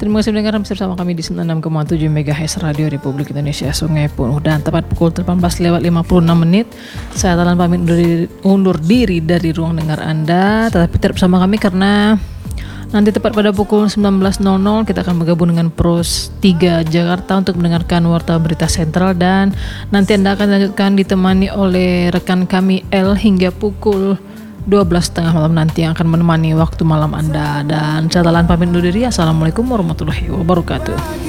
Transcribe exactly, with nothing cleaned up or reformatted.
Terima kasih mendengarkan bersama kami di sembilan puluh enam koma tujuh MHz Radio Republik Indonesia Sungai Penuh. Dan tepat pukul delapan belas lewat lima puluh enam menit, saya Talan pamit undur diri, undur diri dari ruang dengar Anda. Tetapi tetap bersama kami karena nanti tepat pada pukul sembilan belas nol nol kita akan bergabung dengan Pros tiga Jakarta untuk mendengarkan Warta Berita Sentral. Dan nanti Anda akan lanjutkan ditemani oleh rekan kami L hingga pukul dua belas tiga puluh malam nanti yang akan menemani waktu malam Anda. Dan saya Talan pamit undur diri. Assalamualaikum warahmatullahi wabarakatuh.